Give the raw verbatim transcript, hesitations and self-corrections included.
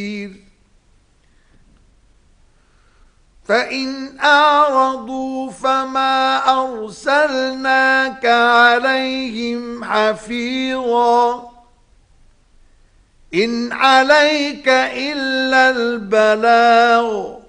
فإن أعرضوا فما أرسلناك عليهم حفيظا إن عليك إلا البلاغ